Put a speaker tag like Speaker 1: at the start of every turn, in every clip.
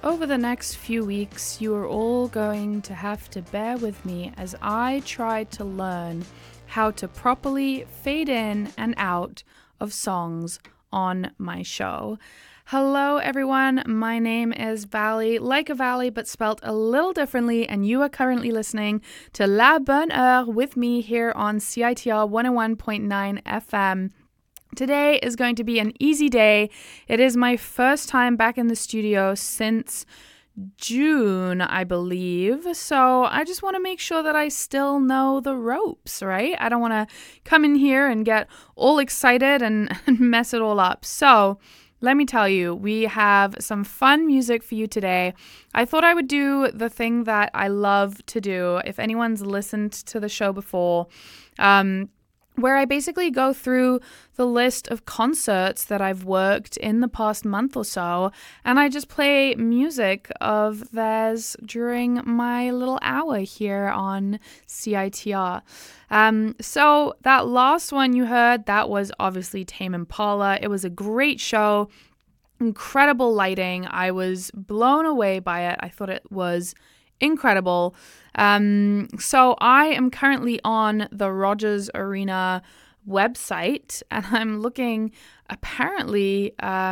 Speaker 1: over the next few weeks, you are all going to have to bear with me as I try to learn how to properly fade in and out of songs on my show. Hello, everyone. My name is Valley, like a valley, but spelt a little differently, and you are currently listening to La Bonne Heure with me here on CITR 101.9 FM. Today is going to be an easy day. It is my first time back in the studio since June, I believe. So I just want to make sure that I still know the ropes, right? I don't want to come in here and get all excited and mess it all up. So let me tell you, we have some fun music for you today. I thought I would do the thing that I love to do. If anyone's listened to the show before, where I basically go through the list of concerts that I've worked in the past month or so, and I just play music of theirs during my little hour here on CITR. So that last one you heard, that was obviously Tame Impala. It was a great show, incredible lighting. I was blown away by it. I thought it was incredible. So I am currently on the Rogers Arena website, and I'm looking. Apparently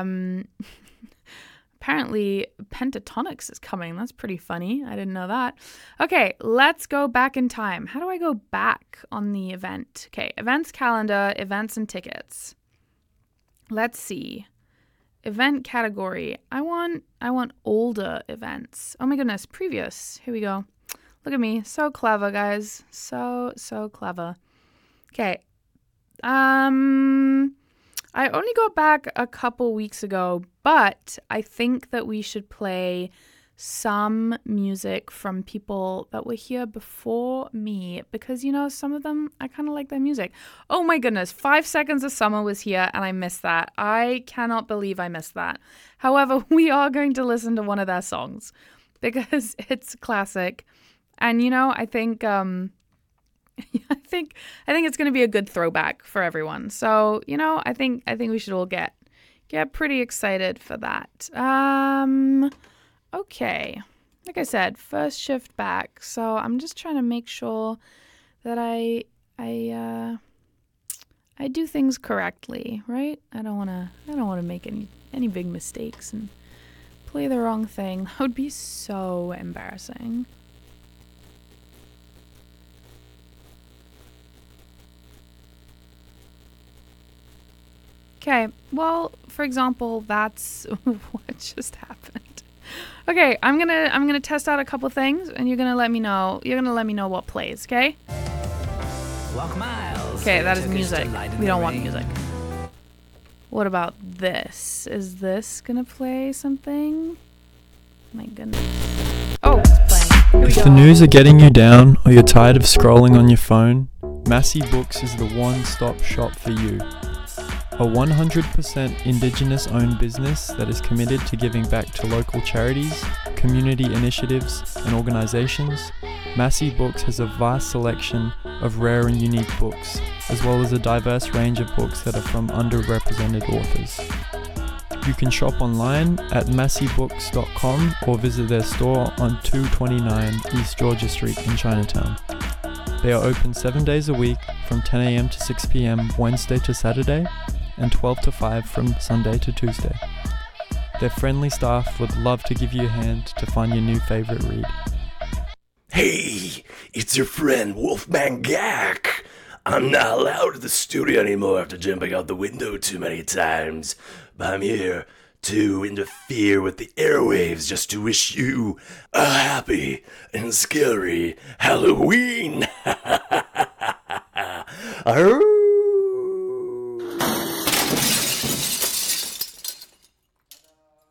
Speaker 1: Pentatonix is coming. That's pretty funny. I didn't know that. Okay, let's go back in time. How do I go back on the event? Okay, events calendar, events and tickets. Let's see. Event category. I want older events. Oh my goodness, previous. Here we go. Look at me. So clever, guys. So clever. Okay. I only got back a couple weeks ago, but I think that we should play some music from people that were here before me because, you know, some of them, I kind of like their music. Oh my goodness, 5 Seconds of Summer was here and I missed that. I cannot believe I missed that. However, we are going to listen to one of their songs because it's classic. And, you know, I think I think it's going to be a good throwback for everyone. So, you know, I think we should all get pretty excited for that. Okay, like I said, first shift back. So I'm just trying to make sure that I do things correctly, right? I don't want to make any big mistakes and play the wrong thing. That would be so embarrassing. Okay, well, for example, that's what just happened. Okay, I'm gonna test out a couple things, and you're gonna let me know. You're gonna let me know what plays, okay?
Speaker 2: Walk miles.
Speaker 1: Okay, that is music. We don't want music. What about this? Is this gonna play something? My goodness. Oh, it's playing. Here we
Speaker 3: If
Speaker 1: go.
Speaker 3: the news are getting you down, or you're tired of scrolling on your phone, Massey Books is the one-stop shop for you. A 100% Indigenous-owned business that is committed to giving back to local charities, community initiatives, and organizations, Massey Books has a vast selection of rare and unique books, as well as a diverse range of books that are from underrepresented authors. You can shop online at masseybooks.com or visit their store on 229 East Georgia Street in Chinatown. They are open 7 days a week from 10 a.m. to 6 p.m. Wednesday to Saturday, and 12 to 5 from Sunday to Tuesday. Their friendly staff would love to give you a hand to find your new favorite read.
Speaker 4: Hey, it's your friend Wolfman Gak. I'm not allowed to the studio anymore after jumping out the window too many times, but I'm here to interfere with the airwaves just to wish you a happy and scary Halloween. Arr!